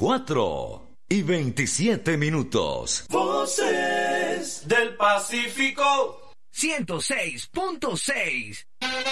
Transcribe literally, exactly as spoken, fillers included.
cuatro y veintisiete minutos. Voces del Pacífico. ciento seis punto seis.